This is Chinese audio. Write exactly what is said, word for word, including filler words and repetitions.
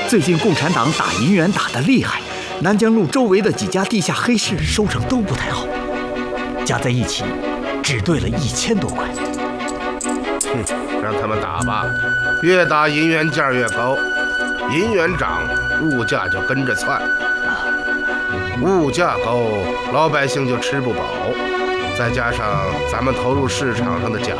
最近共产党打银元打得厉害，南江路周围的几家地下黑市收成都不太好，加在一起只兑了一千多块。 哼，让他们打吧，越打银元价越高，银元涨，物价就跟着窜。物价高，老百姓就吃不饱，再加上咱们投入市场上的假